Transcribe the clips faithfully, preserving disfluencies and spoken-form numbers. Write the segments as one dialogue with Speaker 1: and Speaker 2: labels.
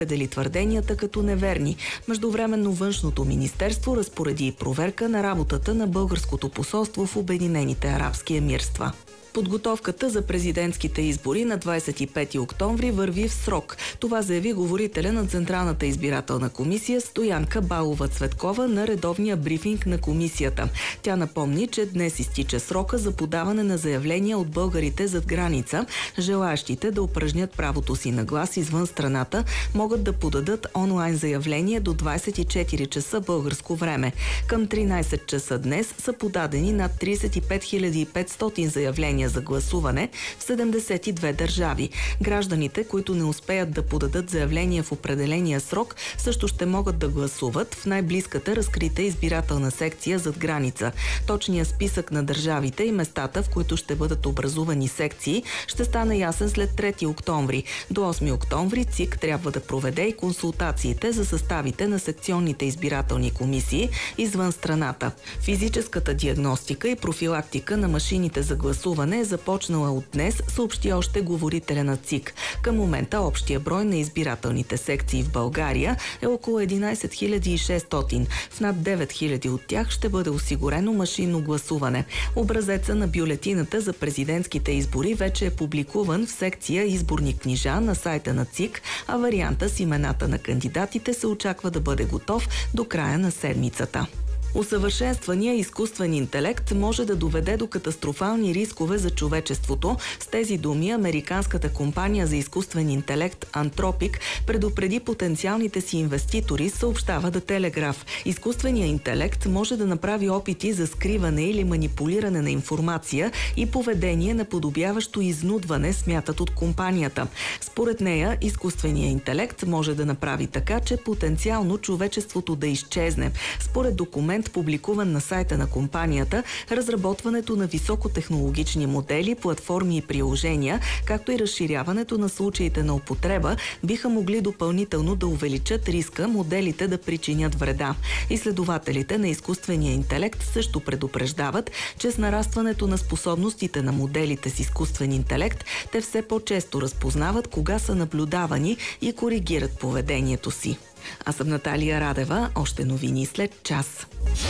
Speaker 1: определи твърденията като неверни. Междувременно Външното министерство разпореди проверка на работата на българското посолство в Обединените арабски емирства. Подготовката за президентските избори на двадесет и пети октомври върви в срок. Това заяви говорителя на Централната избирателна комисия Стоянка Балова-Цветкова на редовния брифинг на комисията. Тя напомни, че днес изтича срока за подаване на заявления от българите зад граница. Желаещите да упражнят правото си на глас извън страната могат да подадат онлайн заявление до двадесет и четири часа българско време. Към тринадесет часа днес са подадени над тридесет и пет хиляди и петстотин заявления за гласуване в седемдесет и две държави. Гражданите, които не успеят да подадат заявление в определения срок, също ще могат да гласуват в най-близката разкрита избирателна секция зад граница. Точният списък на държавите и местата, в които ще бъдат образувани секции, ще стане ясен след трети октомври. До осми октомври ЦИК трябва да проведе и консултациите за съставите на секционните избирателни комисии извън страната. Физическата диагностика и профилактика на машините за гласуване е започнала от днес, съобщи още говорителя на ЦИК. Към момента общия брой на избирателните секции в България е около единадесет хиляди и шестстотин. В над девет хиляди от тях ще бъде осигурено машинно гласуване. Образеца на бюлетината за президентските избори вече е публикуван в секция изборни книжа на сайта на ЦИК, а варианта с имената на кандидатите се очаква да бъде готов до края на седмицата. Усъвършенствания изкуствен интелект може да доведе до катастрофални рискове за човечеството. С тези думи американската компания за изкуствен интелект Anthropic предупреди потенциалните си инвеститори, съобщава The Telegraph. Изкуственият интелект може да направи опити за скриване или манипулиране на информация и поведение наподобяващо изнудване, смятат от компанията. Според нея, изкуственият интелект може да направи така, че потенциално човечеството да изчезне. Според документ, публикуван на сайта на компанията, разработването на високотехнологични модели, платформи и приложения, както и разширяването на случаите на употреба, биха могли допълнително да увеличат риска моделите да причинят вреда. Изследователите на изкуствения интелект също предупреждават, че с нарастването на способностите на моделите с изкуствен интелект, те все по-често разпознават кога са наблюдавани и коригират поведението си. Аз съм Наталия Радева. Още новини след час.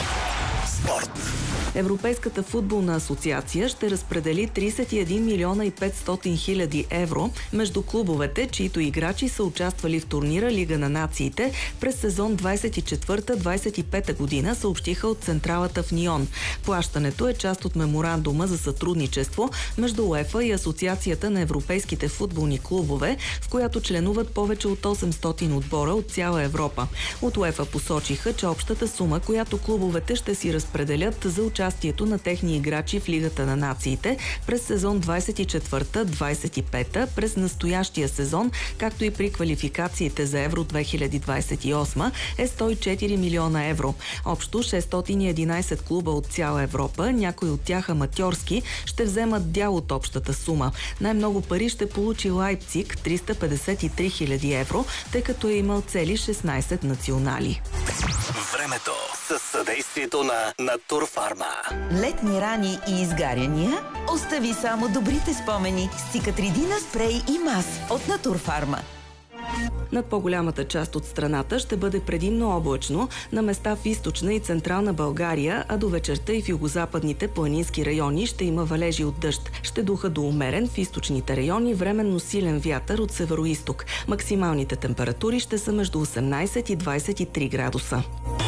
Speaker 2: Спорт.
Speaker 1: Европейската футболна асоциация ще разпредели тридесет и един милиона и петстотин хиляди евро между клубовете, чието играчи са участвали в турнира Лига на нациите през сезон двадесет и четвърта двадесет и пета година, съобщиха от централата в Нион. Плащането е част от меморандума за сътрудничество между УЕФА и Асоциацията на европейските футболни клубове, в която членуват повече от осемстотин отбора от цяла Европа. От УЕФА посочиха, че общата сума, която клубовете ще си разпределят за участието на техни играчи в Лигата на нациите през сезон двадесет и четвърта двадесет и пета, през настоящия сезон, както и при квалификациите за Евро две хиляди двадесет и осма, е сто и четири милиона евро. Общо шестстотин и единадесет клуба от цяла Европа, някои от тях аматьорски, ще вземат дял от общата сума. Най-много пари ще получи Лайпциг – триста петдесет и три хиляди евро, тъй като е имал цели шестнадесет национали.
Speaker 2: Времето със съдействието на Натурфарма.
Speaker 3: Летни рани и изгаряния? Остави само добрите спомени с Цикатридина спрей и мас от Натурфарма.
Speaker 1: Над по-голямата част от страната ще бъде предимно облачно, на места в източна и централна България, а до вечерта и в югозападните планински райони ще има валежи от дъжд. Ще духа до умерен в източните райони временно силен вятър от североизток. Максималните температури ще са между осемнадесет и двадесет и три градуса.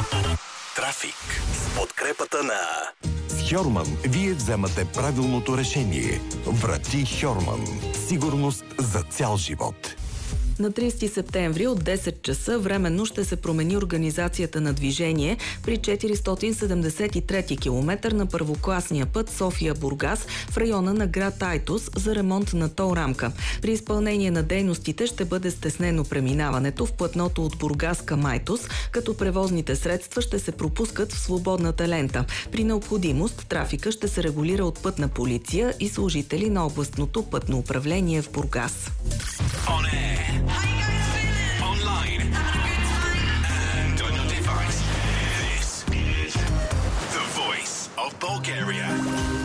Speaker 2: Трафик с подкрепата на...
Speaker 4: С Хьорман вие вземате правилното решение. Врати Хьорман. Сигурност за цял живот.
Speaker 1: На тридесети септември от десет часа временно ще се промени организацията на движение при четиристотин седемдесет и трети километър на първокласния път София-Бургас в района на град Айтос за ремонт на тол рамка. При изпълнение на дейностите ще бъде стеснено преминаването в платното от Бургас към Айтос, като превозните средства ще се пропускат в свободната лента. При необходимост трафика ще се регулира от пътна полиция и служители на областното пътно управление в Бургас.
Speaker 2: Online and on your device. This is the voice of Bulgaria.